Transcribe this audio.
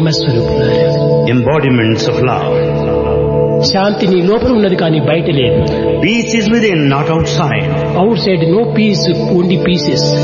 స్వరూపులారా, embodiments of love. శాంతి నీ లోపల ఉన్నది కానీ బయట లేదు. Peace is within, not outside. Out side no piece, only pieces.